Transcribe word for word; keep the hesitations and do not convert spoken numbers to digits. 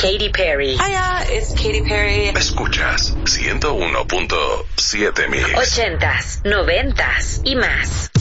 Katy Perry. Hiya, it's Katy Perry. Escuchas ciento uno punto siete Mix. Ochentas, noventas y más.